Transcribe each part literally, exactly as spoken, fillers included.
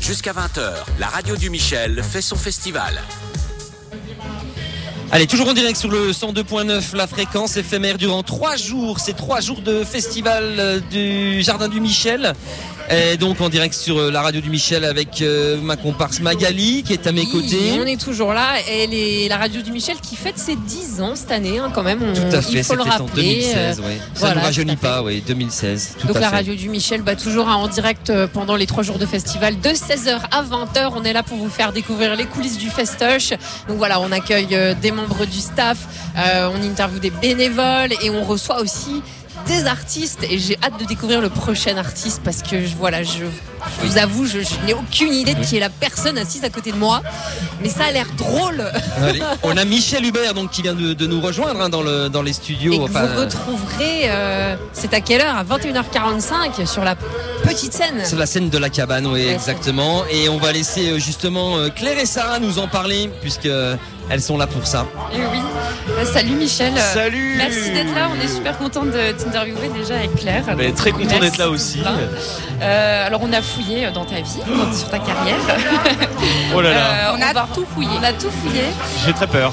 Jusqu'à vingt heures, la radio du Michel fait son festival. Allez, toujours en direct sur le cent deux point neuf, la fréquence éphémère durant trois jours. C'est trois jours de festival du Jardin du Michel. Et donc en direct sur la radio du Michel avec euh, ma comparse Magali qui est à mes oui, côtés. On est toujours là. Et les, la radio du Michel qui fête ses dix ans cette année, hein, quand même. On, tout à fait, il faut c'était le rappeler. En deux mille seize, oui. Ça voilà, ne rajeunit pas, oui, deux mille seize. Tout donc à la fait. radio du Michel, bah, toujours en direct pendant les trois jours de festival de seize heures à vingt heures. On est là pour vous faire découvrir les coulisses du festoche. Donc voilà, on accueille des membres du staff, euh, on interviewe des bénévoles et on reçoit aussi des artistes, et j'ai hâte de découvrir le prochain artiste parce que je, voilà, je, je vous avoue, je, je n'ai aucune idée de qui est la personne assise à côté de moi, mais ça a l'air drôle. Allez, on a Michel Hubert donc qui vient de, de nous rejoindre hein, dans, le, dans les studios. Et que enfin, vous retrouverez, euh, c'est à quelle heure ? À vingt et une heures quarante-cinq sur la petite scène. C'est la scène de la cabane, oui, ouais, exactement. Et on va laisser justement Claire et Sarah nous en parler puisque elles sont là pour ça. Et oui. Euh, salut Michel. Salut. Merci d'être là. On est super content de t'interviewer déjà avec Claire. Mais très content Merci d'être là aussi. Euh, alors on a fouillé dans ta vie, oh. sur ta carrière. Oh là là. Euh, on, on a va... tout fouillé. On a tout fouillé. J'ai très peur.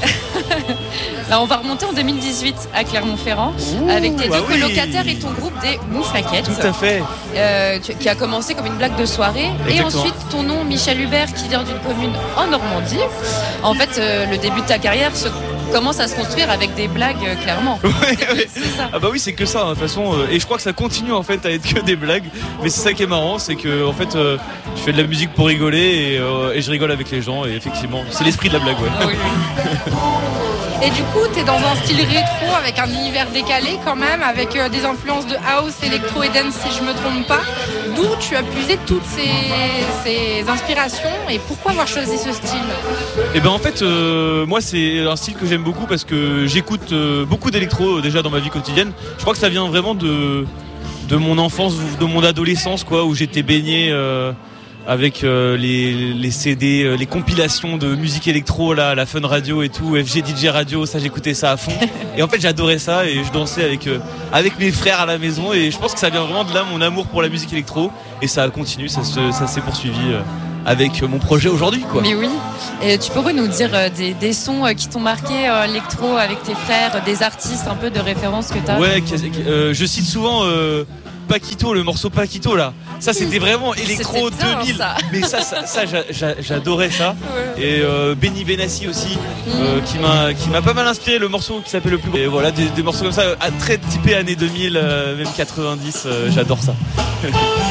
Là, on va remonter en deux mille dix-huit à Clermont-Ferrand. Ouh, avec tes deux bah colocataires oui. et ton groupe des Mouflaquettes. Tout à fait. Euh, qui a commencé comme une blague de soirée. Exactement. Et ensuite ton nom Michel Hubert qui vient d'une commune en Normandie. En fait, euh, le début de ta carrière se commence à se construire avec des blagues, euh, clairement. Ouais, ouais. C'est ça. Ah bah oui, c'est que ça, hein, de toute façon. Euh, et je crois que ça continue en fait à être que des blagues. Mais c'est ça qui est marrant, c'est que en fait, euh, je fais de la musique pour rigoler et, euh, et je rigole avec les gens. Et effectivement, c'est l'esprit de la blague, ouais. Ah oui, oui. Et du coup, tu es dans un style rétro avec un univers décalé quand même, avec euh, des influences de house, électro et dance si je me trompe pas. D'où tu as puisé toutes ces, ces inspirations et pourquoi avoir choisi ce style ? Et ben en fait, euh, moi c'est un style que j'aime beaucoup parce que j'écoute euh, beaucoup d'électro euh, déjà dans ma vie quotidienne. Je crois que ça vient vraiment de, de mon enfance, de mon adolescence quoi, où j'étais baigné euh, avec euh, les, les C D, euh, les compilations de musique électro, là, la Fun Radio et tout, F G D J Radio, ça j'écoutais ça à fond. Et en fait j'adorais ça et je dansais avec, euh, avec mes frères à la maison et je pense que ça vient vraiment de là, mon amour pour la musique électro. Et ça continue, ça, se, ça s'est poursuivi euh, avec mon projet aujourd'hui quoi. Mais oui, et tu pourrais nous dire euh, des, des sons euh, qui t'ont marqué euh, électro avec tes frères, des artistes un peu de référence que t'as ? Ouais, euh, je cite souvent euh, Paquito, le morceau Paquito là. Ça c'était vraiment électro c'était bien, deux mille. ça. Mais ça, ça, ça j'a, j'a, j'adorais ça. Ouais. Et euh, Benny Benassi aussi, euh, qui m'a, qui m'a pas mal inspiré le morceau qui s'appelle Le Plus Grand. Et voilà, des, des morceaux comme ça, très typés années deux mille, euh, même quatre-vingt-dix. Euh, j'adore ça. euh,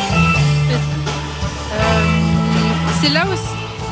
c'est là aussi.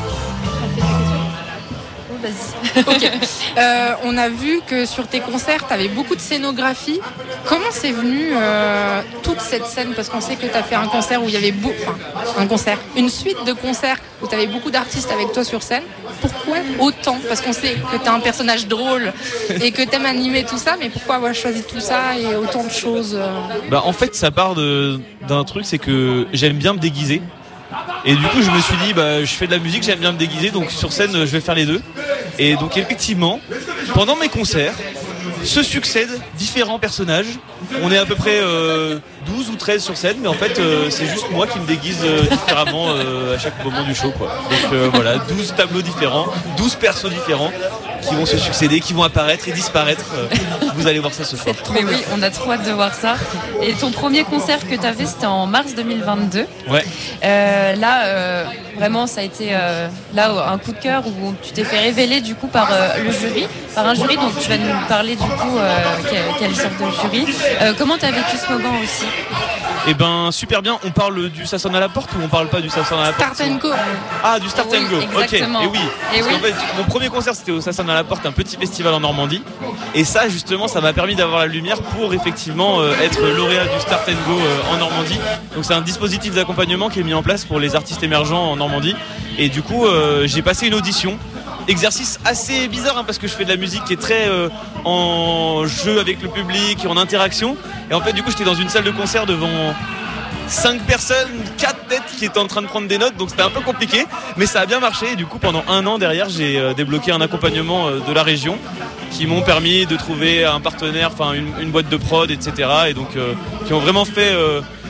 Ok. Euh, on a vu que sur tes concerts, tu avais beaucoup de scénographie. Comment c'est venu euh, toute cette scène ? Parce qu'on sait que tu as fait un concert où il y avait beaucoup, enfin, un concert, une suite de concerts où tu avais beaucoup d'artistes avec toi sur scène. Pourquoi autant ? Parce qu'on sait que tu as un personnage drôle et que tu aimes animer tout ça, mais pourquoi avoir choisi tout ça et autant de choses euh... Bah en fait, ça part de, d'un truc, c'est que j'aime bien me déguiser. Et du coup je me suis dit bah je fais de la musique, j'aime bien me déguiser, donc sur scène je vais faire les deux. Et donc effectivement pendant mes concerts se succèdent différents personnages. On est à peu près euh, douze ou treize sur scène, mais en fait euh, c'est juste moi qui me déguise euh, différemment euh, à chaque moment du show quoi. Donc euh, voilà, douze tableaux différents, douze persos différents qui vont se succéder, qui vont apparaître et disparaître. Vous allez voir ça ce soir. Mais oui, on a trop hâte de voir ça. Et ton premier concert que tu as fait, c'était en mars deux mille vingt-deux. Ouais. Euh, là, euh, vraiment, ça a été euh, là un coup de cœur où tu t'es fait révéler du coup par euh, le jury, par un jury. Donc tu vas nous parler du coup euh, quelle, quelle sorte de jury. Euh, comment tu as vécu ce moment aussi ? Eh ben super bien. On parle du Ça sonne à la porte ou on parle pas du Ça sonne à la porte ? Start and Go. Ah, du Start Oui, and Go. exactement. Ok. Et oui. Et Parce oui. qu'en fait, mon premier concert c'était au Ça sonne à la porte, un petit festival en Normandie. Et ça justement, ça m'a permis d'avoir la lumière pour effectivement euh, être lauréat du Start and Go euh, en Normandie. Donc c'est un dispositif d'accompagnement qui est mis en place pour les artistes émergents en Normandie. Et du coup, euh, j'ai passé une audition. Exercice assez bizarre hein, parce que je fais de la musique qui est très euh, en jeu avec le public, en interaction. Et en fait, du coup, j'étais dans une salle de concert devant cinq personnes, quatre têtes qui étaient en train de prendre des notes, donc c'était un peu compliqué, mais ça a bien marché. Et du coup, pendant un an derrière, j'ai euh, débloqué un accompagnement euh, de la région qui m'ont permis de trouver un partenaire, enfin une, une boîte de prod, et cetera. Et donc, euh, qui ont vraiment fait euh,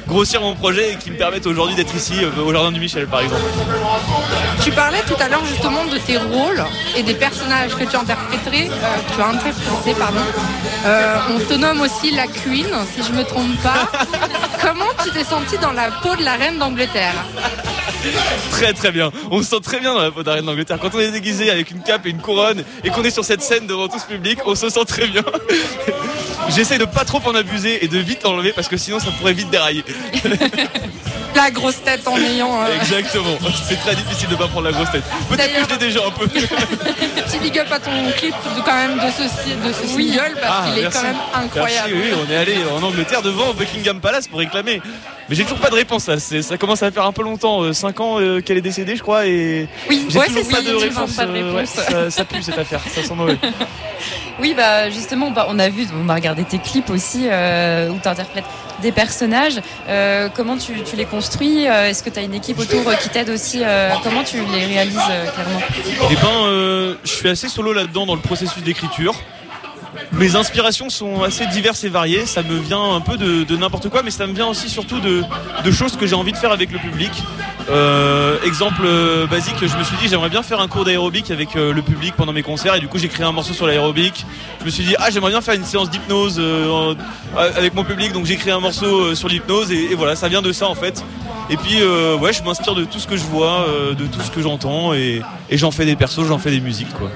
grossir mon projet et qui me permettent aujourd'hui d'être ici euh, au Jardin du Michel par exemple. Tu parlais tout à l'heure justement de tes rôles et des personnages que tu as interprétés. Euh, tu as interprété, pardon. Euh, on te nomme aussi la Queen, si je me trompe pas. Comment tu t'es sentie dans la peau de la reine d'Angleterre ? Très très bien, on se sent très bien dans la peau de la reine d'Angleterre. Quand on est déguisé avec une cape et une couronne et qu'on est sur cette scène devant tout ce public, on se sent très bien. J'essaie de pas trop en abuser et de vite l'enlever parce que sinon ça pourrait vite dérailler. La grosse tête en ayant... Euh... Exactement, c'est très difficile de pas prendre la grosse tête. Peut-être que je l'ai déjà un peu. Petit big up à ton clip de, quand même de ce, de ce Oui. single parce Ah, qu'il est merci. quand même incroyable. Merci, oui, on est allé en Angleterre devant Buckingham Palace pour réclamer. Mais j'ai toujours pas de réponse là. C'est, ça commence à faire un peu longtemps, cinq ans euh, qu'elle est décédée je crois et Oui, j'ai ouais, toujours c'est pas ça, de toujours réponse. pas de euh, ouais, réponse. ça, ça pue cette affaire, ça sent mauvais. Oui, bah justement, bah, on a vu, on a regardé tes clips aussi euh, où tu interprètes des personnages. Euh, comment tu, tu les construis euh, Est-ce que tu as une équipe autour euh, qui t'aide aussi euh, Comment tu les réalises euh, clairement Eh ben, euh, je suis assez solo là-dedans dans le processus d'écriture. Mes inspirations sont assez diverses et variées, ça me vient un peu de, de n'importe quoi, mais ça me vient aussi surtout de, de choses que j'ai envie de faire avec le public. Euh, exemple euh, basique, je me suis dit j'aimerais bien faire un cours d'aérobic avec euh, le public pendant mes concerts et du coup j'ai créé un morceau sur l'aérobic. Je me suis dit ah j'aimerais bien faire une séance d'hypnose euh, avec mon public, donc j'ai créé un morceau euh, sur l'hypnose et, et voilà, ça vient de ça en fait. Et puis euh, ouais, je m'inspire de tout ce que je vois, euh, de tout ce que j'entends et, et j'en fais des persos, j'en fais des musiques quoi.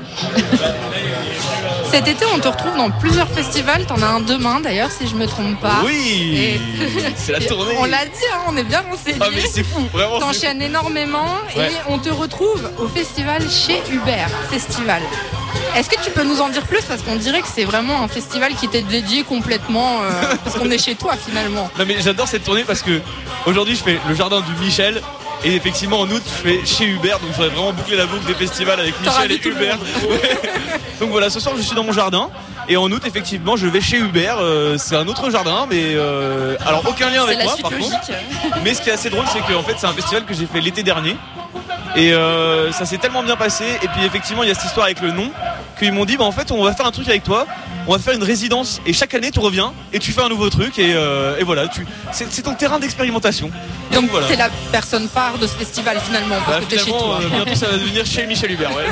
Cet été, on te retrouve dans plusieurs festivals. T'en as un demain d'ailleurs, si je me trompe pas. Oui, Et- c'est la tournée. On l'a dit, hein, on est bien renseignés. Ah mais c'est fou, vraiment. c'est fou. T'enchaînes énormément Ouais. et on te retrouve au festival chez Hubert Festival. Est-ce que tu peux nous en dire plus parce qu'on dirait que c'est vraiment un festival qui t'est dédié complètement euh, parce qu'on est chez toi finalement. Non mais j'adore cette tournée parce que aujourd'hui je fais le Jardin du Michel et effectivement en août je fais chez Hubert, donc j'aurais vraiment bouclé la boucle des festivals avec T'auras Michel vu et tout le Hubert. Ouais. Donc voilà, ce soir je suis dans mon jardin et en août effectivement je vais chez Hubert. Euh, c'est un autre jardin mais euh, alors aucun lien C'est avec la moi suite par logique. contre. Mais ce qui est assez drôle c'est que en fait c'est un festival que j'ai fait l'été dernier. Et euh, ça s'est tellement bien passé. Et puis effectivement il y a cette histoire avec le nom qu'ils m'ont dit bah en fait on va faire un truc avec toi, on va faire une résidence et chaque année tu reviens et tu fais un nouveau truc et, euh, et voilà tu, c'est, c'est ton terrain d'expérimentation. Donc voilà. t'es la personne phare de ce festival finalement parce Bah, que t'es chez finalement, toi. euh, bientôt ça va devenir chez Michel Hubert ouais.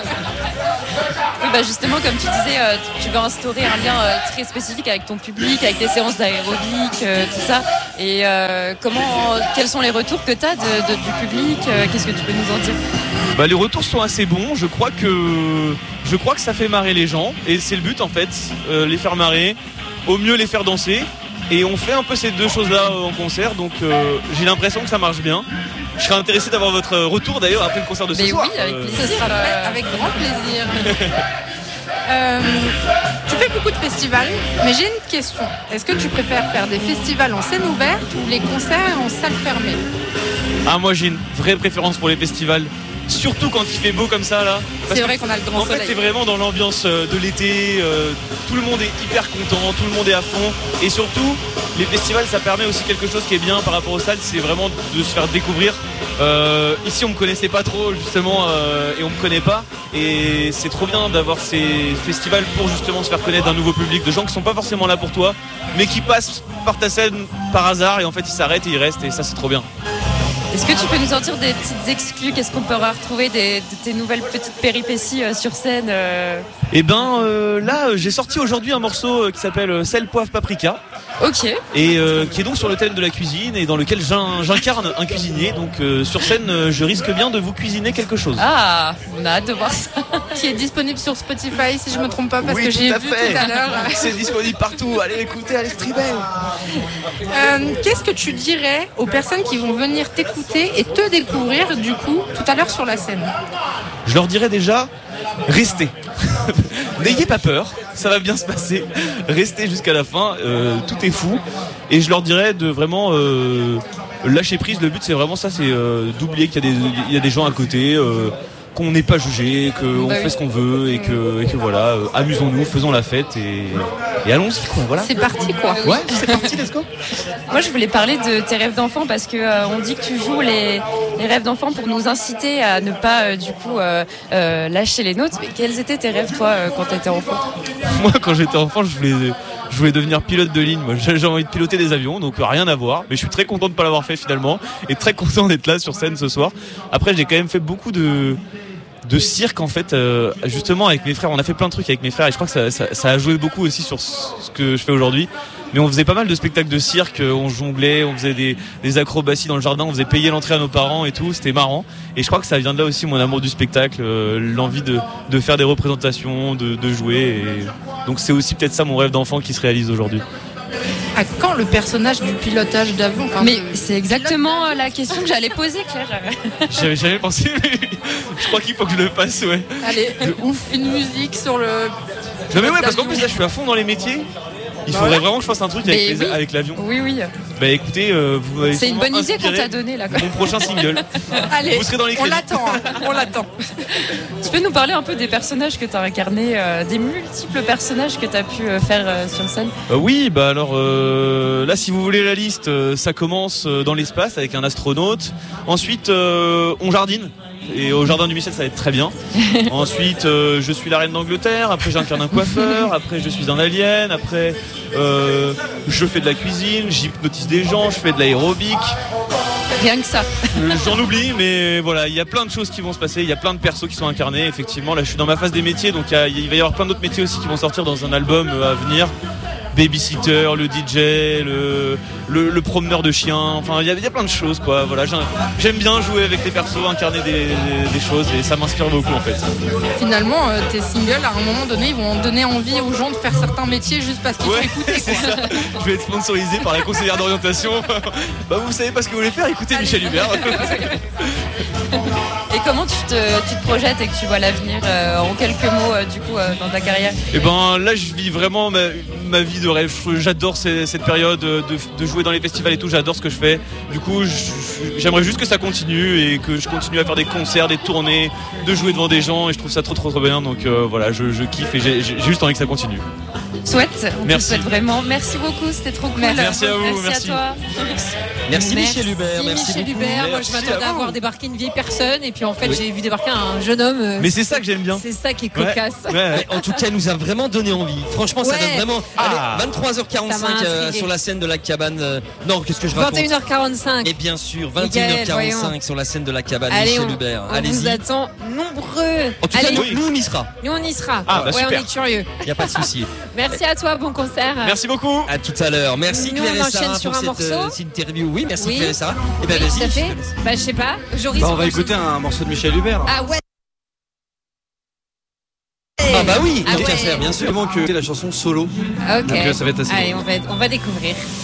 Oui, bah justement, comme tu disais, euh, tu veux instaurer un lien euh, très spécifique avec ton public, avec tes séances d'aérobic, euh, tout ça. Et euh, comment, quels sont les retours que tu as de, de- du public euh, Qu'est-ce que tu peux nous en dire Bah, les retours sont assez bons. Je crois que je crois que ça fait marrer les gens et c'est le but en fait, euh, les faire marrer, au mieux les faire danser. Et on fait un peu ces deux choses-là euh, en concert, donc euh, j'ai l'impression que ça marche bien. Je serais intéressé d'avoir votre retour d'ailleurs après le concert de ce Mais soir. oui, avec Euh, plaisir. Ce sera fait euh, avec grand plaisir. Euh, tu fais beaucoup de festivals, mais j'ai une question. Est-ce que tu préfères faire des festivals en scène ouverte ou les concerts en salle fermée? Ah moi j'ai une vraie préférence pour les festivals. Surtout quand il fait beau comme ça là. Parce C'est que, vrai qu'on a le grand en fait soleil. t'es vraiment dans l'ambiance euh, de l'été, euh, tout le monde est hyper content, tout le monde est à fond. Et surtout, les festivals ça permet aussi quelque chose qui est bien par rapport aux salles, c'est vraiment de se faire découvrir. Euh, ici on me connaissait pas trop justement euh, et on me connaît pas. Et c'est trop bien d'avoir ces festivals pour justement se faire connaître d'un nouveau public, de gens qui sont pas forcément là pour toi, mais qui passent par ta scène par hasard et en fait ils s'arrêtent et ils restent et ça c'est trop bien. Est-ce que tu peux nous en dire des petites exclus Qu'est-ce qu'on pourra retrouver des, de tes nouvelles petites péripéties euh, sur scène euh Et ben euh, là euh, j'ai sorti aujourd'hui un morceau euh, qui s'appelle euh, Sel, Poivre, Paprika Ok. et euh, qui est donc sur le thème de la cuisine et dans lequel j'in- j'incarne un cuisinier. Donc euh, sur scène euh, je risque bien de vous cuisiner quelque chose. Ah, on a hâte de voir ça. Qui est disponible sur Spotify si je me trompe pas parce Oui, que j'ai tout à vu fait. tout à l'heure. C'est disponible partout, allez écouter, allez streamer. Euh, Qu'est-ce que tu dirais aux personnes qui vont venir t'écouter et te découvrir du coup tout à l'heure sur la scène? Je leur dirais déjà, restez. N'ayez pas peur, ça va bien se passer. Restez jusqu'à la fin, euh, tout est fou. Et je leur dirais de vraiment euh, lâcher prise. Le but c'est vraiment ça, c'est euh, d'oublier qu'il y a des, il y a des gens à côté, euh, qu'on n'est pas jugé, qu'on Bah fait oui. ce qu'on veut et que, et que voilà, euh, amusons-nous, faisons la fête et, et allons-y quoi. Voilà. C'est parti quoi. Ouais, c'est parti, let's go. Moi, je voulais parler de tes rêves d'enfant parce que euh, on dit que tu joues les, les rêves d'enfant pour nous inciter à ne pas euh, du coup euh, euh, lâcher les nôtres. Mais quels étaient tes rêves toi euh, quand tu étais enfant? Moi quand j'étais enfant je voulais, je je voulais devenir pilote de ligne. Moi, j'ai envie de piloter des avions, donc rien à voir. Mais je suis très content de pas l'avoir fait finalement et très content d'être là sur scène ce soir. Après, j'ai quand même fait beaucoup de de cirque en fait, euh, justement avec mes frères. On a fait plein de trucs avec mes frères et je crois que ça, ça, ça a joué beaucoup aussi sur ce que je fais aujourd'hui. Mais on faisait pas mal de spectacles de cirque, on jonglait, on faisait des, des acrobaties dans le jardin, on faisait payer l'entrée à nos parents et tout, c'était marrant. Et je crois que ça vient de là aussi mon amour du spectacle, euh, l'envie de, de faire des représentations, de, de jouer. Et donc c'est aussi peut-être ça mon rêve d'enfant qui se réalise aujourd'hui. À quand le personnage du pilotage d'avion enfin, Mais de... c'est exactement la question que j'allais poser, Claire. J'avais jamais pensé, mais je crois qu'il faut que je le fasse, ouais. Allez, ouf, une musique sur le. Non mais ouais, parce qu'en plus là je suis à fond dans les métiers. Il faudrait bah ouais. vraiment que je fasse un truc avec, les, oui. avec l'avion. Oui, oui. Bah écoutez, euh, vous m'avez c'est une bonne idée qu'on t'a donnée là. Quoi. Mon prochain single. Allez, vous serez dans les on l'attend, hein, on l'attend. Tu peux nous parler un peu des personnages que tu as incarnés, euh, des multiples personnages que tu as pu euh, faire euh, sur scène euh, Oui, bah alors euh, là si vous voulez la liste, euh, ça commence euh, dans l'espace avec un astronaute. Ensuite, euh, on jardine. Et au jardin du Michel, ça va être très bien. Ensuite, euh, je suis la reine d'Angleterre. Après, j'incarne un coiffeur. Après, je suis un alien. Après, euh, je fais de la cuisine. J'hypnotise des gens. Je fais de l'aérobic. Rien que ça. J'en oublie, mais voilà, il y a plein de choses qui vont se passer. Il y a plein de persos qui sont incarnés. Effectivement, là, je suis dans ma phase des métiers. Donc, il, y a, il va y avoir plein d'autres métiers aussi qui vont sortir dans un album à venir. Babysitter, le D J, le, le, le promeneur de chiens, enfin il y, y a plein de choses quoi. Voilà, j'aime bien jouer avec les persos, incarner des, des, des choses et ça m'inspire beaucoup en fait. Finalement, euh, tes singles à un moment donné ils vont donner envie aux gens de faire certains métiers juste parce qu'ils ouais, t'ont écouté. C'est ça. Je vais être sponsorisé par la conseillère d'orientation. Bah vous savez pas ce que vous voulez faire, écoutez Allez. Michel Hubert. Et comment tu te, tu te projettes et que tu vois l'avenir euh, en quelques mots euh, du coup euh, dans ta carrière? Et ben là je vis vraiment ma, ma vie de rêve. J'adore ces, cette période de, de jouer dans les festivals et tout, j'adore ce que je fais. Du coup j'aimerais juste que ça continue et que je continue à faire des concerts, des tournées, de jouer devant des gens et je trouve ça trop trop trop bien. Donc euh, voilà, je, je kiffe et j'ai, j'ai juste envie que ça continue. Souhaite, on merci. te souhaite vraiment. Merci beaucoup, c'était trop cool. Merci à vous, merci, merci. à toi. Merci, merci Michel Hubert, merci, merci Michel Hubert. Moi je m'attendais à, à voir débarquer une vieille personne et puis en fait oui. j'ai vu débarquer un jeune homme. Mais c'est ça que j'aime bien. C'est ça qui est cocasse. Ouais, ouais. En tout cas, elle nous a vraiment donné envie. Franchement, ouais. ça donne vraiment. Ah. Allez, vingt-trois heures quarante-cinq euh, sur la scène de la cabane. Euh... Non, qu'est-ce que je raconte? vingt et une heures quarante-cinq. Et bien sûr, vingt et une heures quarante-cinq sur la scène de la cabane. Allez, Michel on, Hubert. On Allez-y. vous attend nombreux. En tout cas, nous, nous, on y sera. Nous, on y sera. Ah, bah, ouais, super. on est curieux. Il n'y a pas de souci. Merci à toi, bon concert. Merci beaucoup. À tout à l'heure. Merci nous, Claire on et Sarah sur pour un cette, morceau. euh, cette interview. Oui, merci oui. Claire et Sarah. Et ben oui, vas-y. Tout à fait. Bah, je sais pas. Joris, bah, on va écouter un morceau de Michel Hubert. Ah ouais. Ah bah oui, ah tant qu'à ouais. faire, bien sûr. Vraiment que c'est la chanson solo. Ok. Donc, ça va être assez Allez, bon. on va, on va découvrir.